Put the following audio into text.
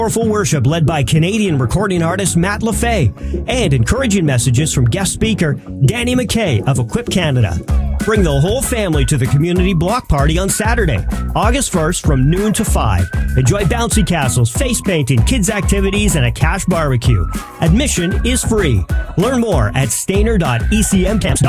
Powerful worship led by Canadian recording artist Matt LaFay and encouraging messages from guest speaker Danny McKay of Equip Canada. Bring the whole family to the community block party on Saturday, August 1st from noon to 5. Enjoy bouncy castles, face painting, kids activities, and a cash barbecue. Admission is free. Learn more at stainer.ecmcamps.com.